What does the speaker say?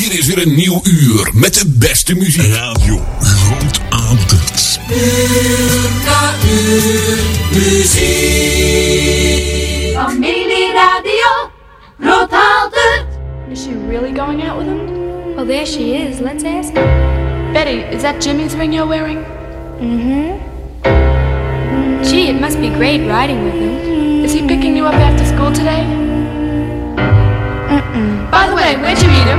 Hier is weer een nieuw uur met de beste muziek. Radio Rondavond. Uur na uur muziek. Familieradio Rondavond. Is she really going out with him? Well, there she is. Let's ask her. Betty, is that Jimmy's ring you're wearing? Mm-hmm. Gee, it must be great riding with him. Is he picking you up after school today? Mm-mm. By the way, where'd you meet him?